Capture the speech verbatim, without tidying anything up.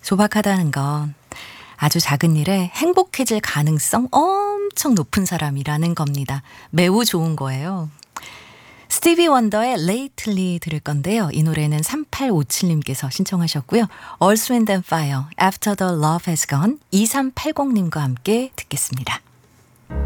소박하다는 건 아주 작은 일에 행복해질 가능성 엄청 높은 사람이라는 겁니다. 매우 좋은 거예요. 스티비 원더의 Lately 들을 건데요. 이 노래는 삼팔오칠님께서 신청하셨고요. Earth, Wind and Fire, After the Love Has Gone 이삼팔공님과 함께 듣겠습니다.